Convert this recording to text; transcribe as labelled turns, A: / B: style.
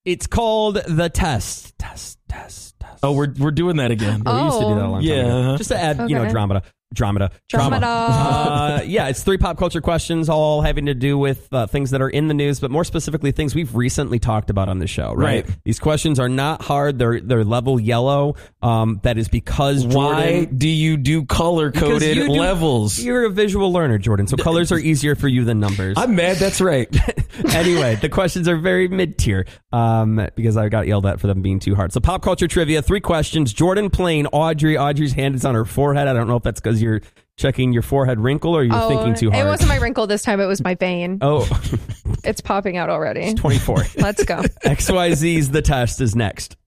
A: It's called The Test. Test.
B: Oh, we're doing that again.
A: We used to do that a long time ago. Just to add, dramata. Yeah, it's 3 pop culture questions, all having to do with things that are in the news, but more specifically things we've recently talked about on the show. Right. These questions are not hard; they're level yellow. That is because
B: why do you do color coded levels?
A: You're a visual learner, Jordan. So colors are easier for you than numbers.
B: I'm mad. That's right.
A: Anyway, the questions are very mid tier because I got yelled at for them being too hard. So pop culture trivia, 3 questions. Jordan playing Audrey. Audrey's hand is on her forehead. I don't know if that's because you're checking your forehead wrinkle or you're thinking too hard.
C: It wasn't my wrinkle this time. It was my vein.
A: Oh.
C: It's popping out already.
A: It's 24.
C: Let's go.
A: XYZ's The Test is next.